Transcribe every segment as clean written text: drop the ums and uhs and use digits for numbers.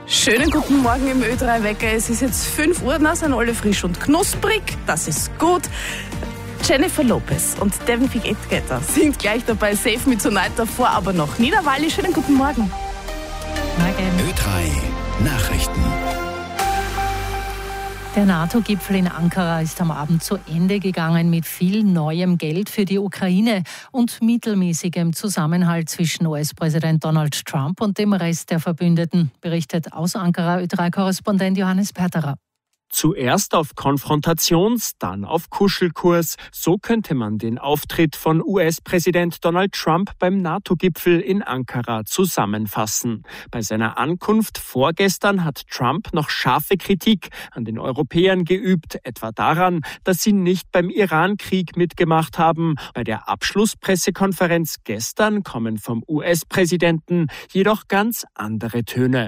Schönen guten Morgen im Ö3-Wecker. Es ist jetzt 5 Uhr, sind alle frisch und knusprig. Das ist gut. Jennifer Lopez und David Guetta sind gleich dabei, safe mit Tonight davor, aber noch Niederwalli. Schönen guten Morgen. Morgen. Ö3 Nachrichten. Der NATO-Gipfel in Ankara ist am Abend zu Ende gegangen mit viel neuem Geld für die Ukraine und mittelmäßigem Zusammenhalt zwischen US-Präsident Donald Trump und dem Rest der Verbündeten, berichtet aus Ankara Ö3-Korrespondent Johannes Perterer. Zuerst auf Konfrontations-, dann auf Kuschelkurs. So könnte man den Auftritt von US-Präsident Donald Trump beim NATO-Gipfel in Ankara zusammenfassen. Bei seiner Ankunft vorgestern hat Trump noch scharfe Kritik an den Europäern geübt, etwa daran, dass sie nicht beim Iran-Krieg mitgemacht haben. Bei der Abschlusspressekonferenz gestern kommen vom US-Präsidenten jedoch ganz andere Töne.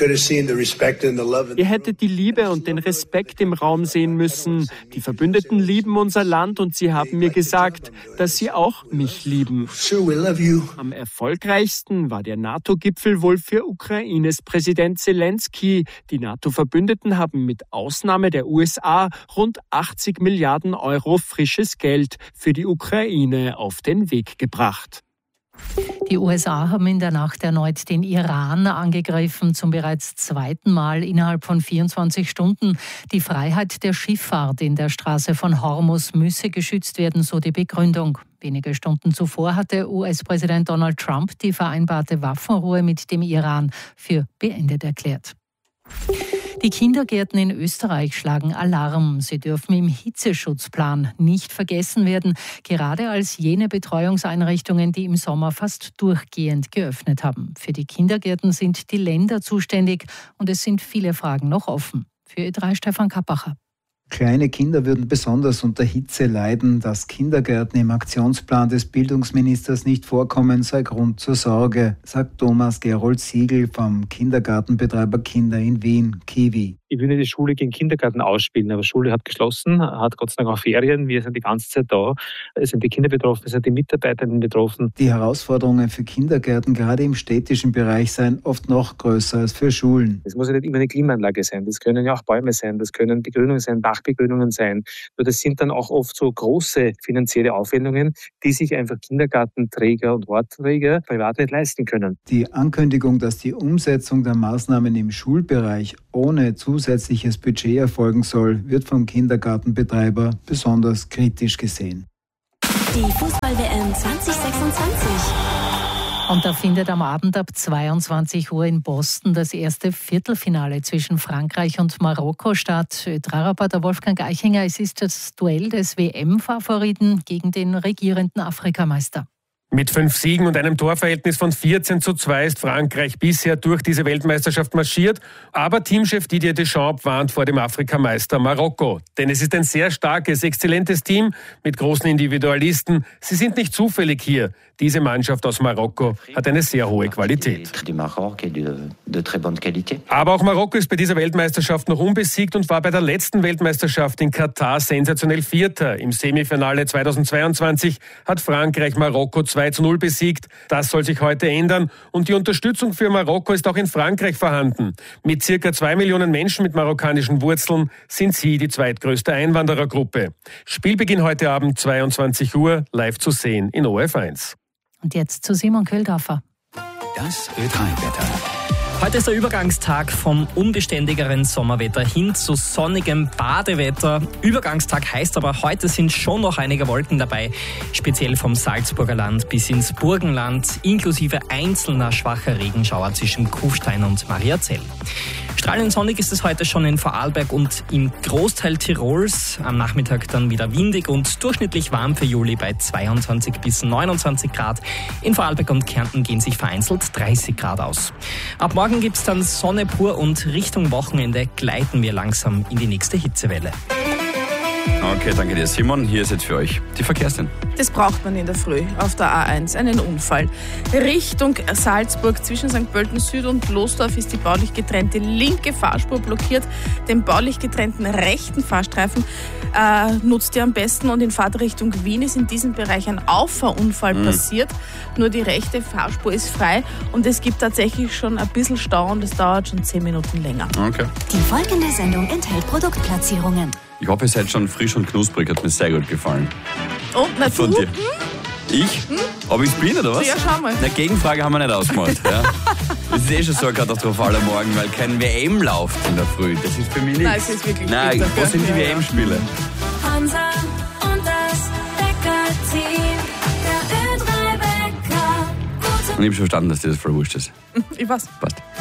Ihr hättet die Liebe und den Respekt im Raum sehen müssen. Die Verbündeten lieben unser Land und sie haben mir gesagt, dass sie auch mich lieben. Am erfolgreichsten war der NATO-Gipfel wohl für Ukraines Präsident Zelensky. Die NATO-Verbündeten haben mit Ausnahme der USA rund 80 Milliarden Euro frisches Geld für die Ukraine auf den Weg gebracht. Die USA haben in der Nacht erneut den Iran angegriffen, zum bereits zweiten Mal innerhalb von 24 Stunden. Die Freiheit der Schifffahrt in der Straße von Hormuz müsse geschützt werden, so die Begründung. Wenige Stunden zuvor hatte US-Präsident Donald Trump die vereinbarte Waffenruhe mit dem Iran für beendet erklärt. Die Kindergärten in Österreich schlagen Alarm. Sie dürfen im Hitzeschutzplan nicht vergessen werden, gerade als jene Betreuungseinrichtungen, die im Sommer fast durchgehend geöffnet haben. Für die Kindergärten sind die Länder zuständig und es sind viele Fragen noch offen. Für Ö3 Stefan Kappacher. Kleine Kinder würden besonders unter Hitze leiden. Dass Kindergärten im Aktionsplan des Bildungsministers nicht vorkommen, sei Grund zur Sorge, sagt Thomas Gerold Siegel vom Kindergartenbetreiber Kinder in Wien, Kiwi. Ich will nicht die Schule gegen Kindergarten ausspielen, aber Schule hat geschlossen, hat Gott sei Dank auch Ferien. Wir sind die ganze Zeit da. Es sind die Kinder betroffen, es sind die Mitarbeitenden betroffen. Die Herausforderungen für Kindergärten, gerade im städtischen Bereich, seien oft noch größer als für Schulen. Es muss ja nicht immer eine Klimaanlage sein. Das können ja auch Bäume sein, das können Begrünungen sein, Dachbegrünungen sein. Nur das sind dann auch oft so große finanzielle Aufwendungen, die sich einfach Kindergartenträger und Wortträger privat nicht leisten können. Die Ankündigung, dass die Umsetzung der Maßnahmen im Schulbereich ohne zusätzliches Budget erfolgen soll, wird vom Kindergartenbetreiber besonders kritisch gesehen. Die Fußball-WM 2026. Und da findet am Abend ab 22 Uhr in Boston das erste Viertelfinale zwischen Frankreich und Marokko statt. Ö3-Reporter Wolfgang Eichinger, es ist das Duell des WM-Favoriten gegen den regierenden Afrikameister. Mit 5 Siegen und einem Torverhältnis von 14:2 ist Frankreich bisher durch diese Weltmeisterschaft marschiert. Aber Teamchef Didier Deschamps warnt vor dem Afrikameister Marokko. Denn es ist ein sehr starkes, exzellentes Team mit großen Individualisten. Sie sind nicht zufällig hier. Diese Mannschaft aus Marokko hat eine sehr hohe Qualität. Aber auch Marokko ist bei dieser Weltmeisterschaft noch unbesiegt und war bei der letzten Weltmeisterschaft in Katar sensationell Vierter. Im Semifinale 2022 hat Frankreich Marokko 2:0 besiegt. Das soll sich heute ändern. Und die Unterstützung für Marokko ist auch in Frankreich vorhanden. Mit circa 2 Millionen Menschen mit marokkanischen Wurzeln sind sie die zweitgrößte Einwanderergruppe. Spielbeginn heute Abend 22 Uhr, live zu sehen in ORF1. Und jetzt zu Simon Köhldorfer. Das Ö3-Wetter. Heute ist der Übergangstag vom unbeständigeren Sommerwetter hin zu sonnigem Badewetter. Übergangstag heißt aber, heute sind schon noch einige Wolken dabei, speziell vom Salzburger Land bis ins Burgenland, inklusive einzelner schwacher Regenschauer zwischen Kufstein und Mariazell. Strahlend sonnig ist es heute schon in Vorarlberg und im Großteil Tirols. Am Nachmittag dann wieder windig und durchschnittlich warm für Juli bei 22 bis 29 Grad. In Vorarlberg und Kärnten gehen sich vereinzelt 30 Grad aus. Ab morgen gibt es dann Sonne pur und Richtung Wochenende gleiten wir langsam in die nächste Hitzewelle. Okay, danke dir. Simon, hier ist jetzt für euch die Verkehrssinn. Das braucht man in der Früh auf der A1, einen Unfall. Richtung Salzburg zwischen St. Pölten Süd und Losdorf ist die baulich getrennte linke Fahrspur blockiert. Den baulich getrennten rechten Fahrstreifen nutzt ihr am besten und in Fahrtrichtung Wien ist in diesem Bereich ein Auffahrunfall passiert. Nur die rechte Fahrspur ist frei und es gibt tatsächlich schon ein bisschen Stau und es dauert schon 10 Minuten länger. Okay. Die folgende Sendung enthält Produktplatzierungen. Ich hoffe, ihr seid schon frisch und knusprig, hat mir sehr gut gefallen. Und na Von du? dir. Ich? Ob ich's bin oder was? Ja, schau mal. Na, Gegenfrage haben wir nicht ausgemacht. Ja. Das ist eh schon so ein katastrophaler Morgen, weil kein WM läuft in der Früh. Das ist für mich nichts. Nein, es ist wirklich Nein, bitter, wo sind die ja. WM-Spiele? Hansa und das Bäcker-Team. Der Ö3-Bäcker. Und ich habe schon verstanden, dass dir das voll wurscht ist. Ich weiß. Passt.